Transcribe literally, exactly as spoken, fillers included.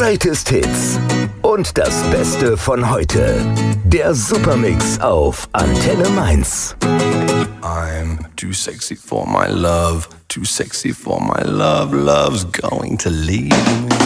Greatest Hits und das Beste von heute. Der Supermix auf Antenne Mainz. I'm too sexy for my love, too sexy for my love, love's going to leave me.